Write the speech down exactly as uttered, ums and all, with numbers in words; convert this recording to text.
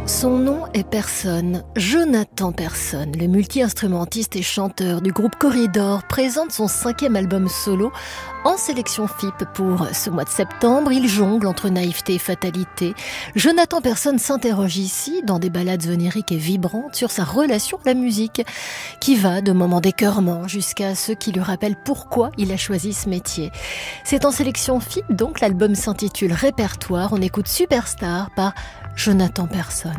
Son nom est Personne. Jonathan Personne, le multi-instrumentiste et chanteur du groupe Corridor, présente son cinquième album solo en sélection F I P pour ce mois de septembre. Il jongle entre naïveté et fatalité. Jonathan Personne s'interroge ici, dans des ballades oniriques et vibrantes, sur sa relation à la musique, qui va de moments d'écœurement jusqu'à ceux qui lui rappellent pourquoi il a choisi ce métier. C'est en sélection F I P, donc l'album s'intitule Répertoire. On écoute Superstar par Jonathan Personne.